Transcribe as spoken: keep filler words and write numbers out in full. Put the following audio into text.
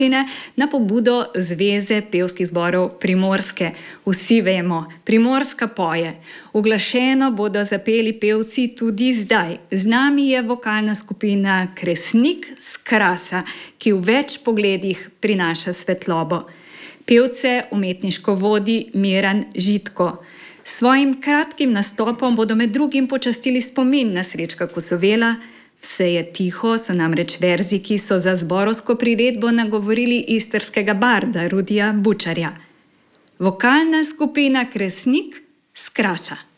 na pobudo Zveze pevskih zborov Primorske. Vsi vemo, Primorska poje. Uglašeno bodo zapeli pevci tudi zdaj. Z nami je vokalna skupina Kresnik s Krasa, ki v več pogledih prinaša svetlobo. Pevce umetniško vodi Miran Žitko. S svojim kratkim nastopom bodo med drugim počastili spomin na Srečka Kosovela. Vse je tiho so namreč verzi, ki so za zborovsko priredbo nagovorili istrskega barda Rudija Bučarja. Vokalna skupina Kresnik s Krasa.